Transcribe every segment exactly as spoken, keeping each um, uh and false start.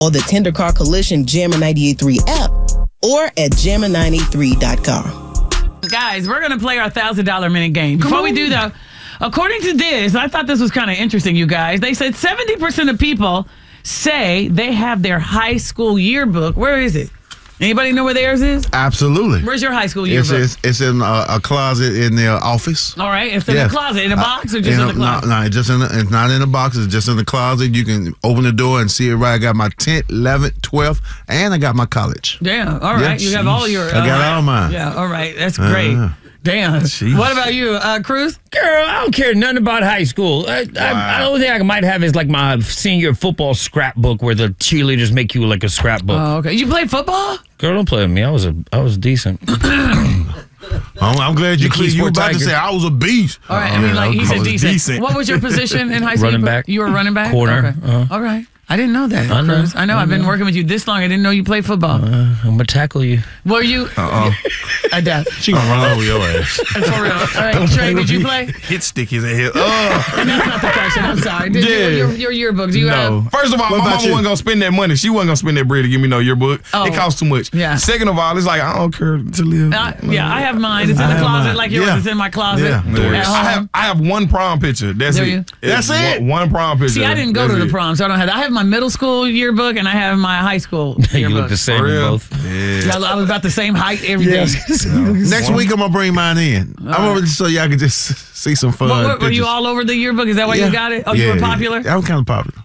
or the Tender Car Collision Jammer ninety-eight point three app, or at jammer nine eight three dot com. Guys, we're going to play our one thousand dollars minute game. Before we do that, according to this, I thought this was kind of interesting, you guys. They said seventy percent of people say they have their high school yearbook. Where is it? Anybody know where theirs is? Absolutely. Where's your high school It's, yearbook? it's, it's in a, a closet in their office. All right, it's in Yeah. the closet, in a box, or Uh, just in, in the a- closet? No, no, it's just in the, it's not in a box. It's just in the closet. You can open the door and see it right. I got my tenth, eleventh, twelfth, and I got my college. Damn, all right. Yeah. You have all your... I got right. all mine. Yeah, all right. That's great. Uh-huh. Damn. What about you, uh, Cruz? Girl, I don't care nothing about high school. I, I, the only thing I might have is like my senior football scrapbook where the cheerleaders make you like a scrapbook. Oh, okay. You play football? Girl, don't play with me. I was a, I was decent. I'm, I'm glad you The clear. You were Keysport about to Tiger. say I was a beast. All right. I mean, like, he I said was decent. decent. What was your position in high school? Running You- back. You were running back? Corner, Okay. uh-huh. All right. I didn't know that, I know. Cruz. I know. I I've been know. working with you this long. I didn't know you played football. Uh, I'm gonna tackle you. Were you? Uh-uh. I doubt. She gonna run over your ass. For real. All right. Trey, did you play? Hit stick his head. Oh. And that's not the question. I'm sorry. Did Yeah. you, your, your yearbook, do you No. have? First of all, What my about mama you? wasn't gonna spend that money. She wasn't gonna spend that bread to give me no yearbook. Oh. It costs too much. Yeah. Second of all, it's like I don't care to live. Uh, yeah, I have mine. It's in I the have closet mine. like yours Yeah. is in my closet. Yeah. At I have home. I have one prom picture. That's Do it. you? It's That's it? One, one prom picture. See, I didn't go That's to the it. prom, so I don't have that. I have my middle school yearbook and I have my high school yearbook. You look the same For in real? both. Yeah, I was about the same height, everything. Next week I'm gonna bring mine in. I'm gonna so y'all can just see some fun. What, what, were you pictures. all over the yearbook? Is that why Yeah. you got it? Oh, Yeah, you were yeah. popular? Yeah, I'm kind of popular.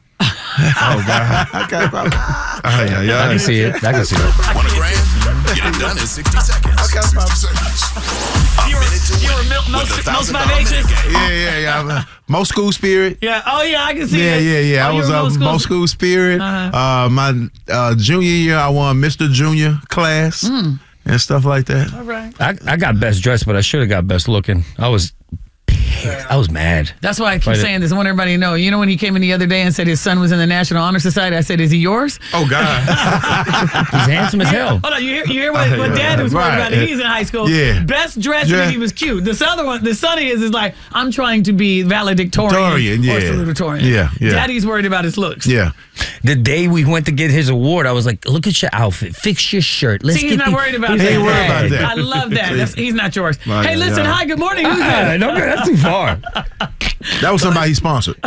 Oh God. I'm kind of popular. Oh, yeah, yeah. I can see it. I can see it. Want a grand? Get it done in sixty seconds. sixty seconds. A You were, minute to you were win mil- with most, the most thousand five dollar ages? minute game. Yeah, yeah, yeah. I'm, uh, Most school spirit. Yeah. Oh, yeah, I can see Yeah, it. yeah, yeah. Oh, I you was were a most most school spirit. Uh-huh. Uh, my uh, junior year, I won Mister Junior class Mm. and stuff like that. All right. I, I got best dressed, but I should have got best looking. I was, I was mad. That's why I keep Right. saying this. I want everybody to know. You know when he came in the other day and said his son was in the National Honor Society, I said, is he yours? Oh God. He's handsome as hell. Hold on, you hear, you hear what, what Dad was worried Right. about? He's in high school. Yeah. Best dressed Yeah. and he was cute. This other one, the son is, is like, I'm trying to be valedictorian Victorian, or yeah. salutatorian. Yeah, yeah. Daddy's worried about his looks. Yeah. The day we went to get his award, I was like, look at your outfit. Fix your shirt. Let's See, he's get not the- worried about He's that. ain't worried about that. I love that. That's, he's not yours. Right, hey, listen. yeah. Hi, good morning. Who's Ah, that? no, that's too far. That was somebody he sponsored.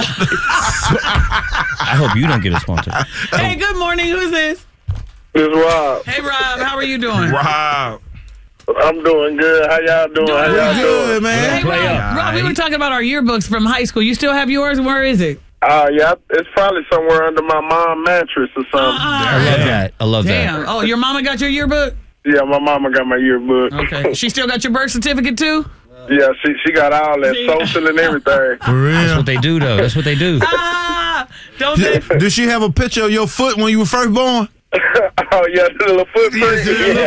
I hope you don't get a sponsor. Hey, good morning. Who's this? This is Rob. Hey, Rob. How are you doing? Rob. I'm doing good. How y'all doing? How y'all Pretty doing? good, man. Hey, Rob. Rob, we were talking about our yearbooks from high school. You still have yours? Where is it? Uh, yeah, it's probably somewhere under my mom's mattress or something. I love that. I love Damn. that. Oh, your mama got your yearbook? Yeah, my mama got my yearbook. Okay. She still got your birth certificate, too? Yeah, she she got all that See? social and everything. For real. That's what they do, though. That's what they do. Ah! Don't they? Did, did she have a picture of your foot when you were first born? Oh yeah, the little footprint.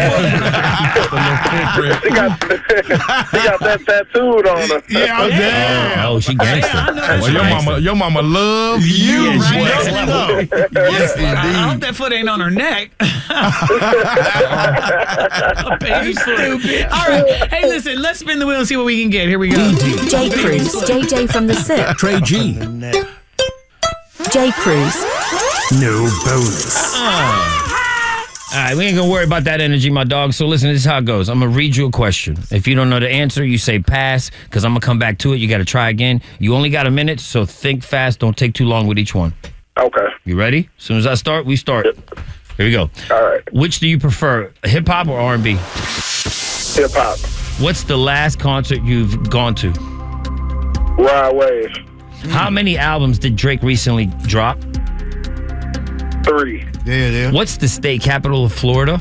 she got she got that tattooed on her. Yeah, yeah. Oh, she Yeah, gangster. I know that's Well, your right. mama, your mama love you. Yeah, she boy. next level. Yes, I hope indeed. that foot ain't on her neck. Baby foot. All right. Hey, listen, let's spin the wheel and see what we can get. Here we go. J. Cruz, J J from the SIP. Trey G. J. Cruz. No bonus. All right, we ain't gonna worry about that energy, my dog. So listen, this is how it goes. I'm gonna read you a question. If you don't know the answer, you say pass, because I'm gonna come back to it. You gotta try again. You only got a minute, so think fast. Don't take too long with each one. Okay. You ready? As soon as I start, we start. Here we go. All right. Which do you prefer, hip hop or R and B? Hip hop. What's the last concert you've gone to? Ride Wave. How many albums did Drake recently drop? Three. Yeah, yeah. What's the state capital of Florida?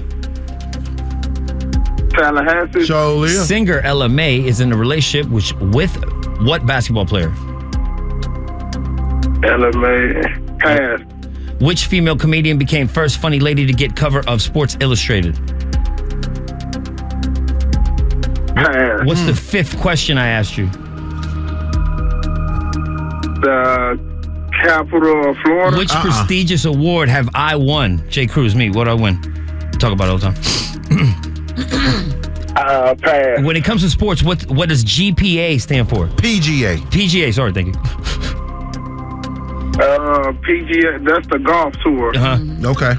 Tallahassee. Show Singer Ella May is in a relationship which, with what basketball player? L M A. Pass. Which female comedian became first funny lady to get cover of Sports Illustrated? Pass. What's the fifth question I asked you? The capital of Florida. Which prestigious award have I won? Jay Cruz, me. What do I win? Talk about it all the time. uh, pass. When it comes to sports, what what does G P A stand for? P G A. P G A, sorry, thank you. Uh, P G A, that's the golf tour. Uh-huh. Okay.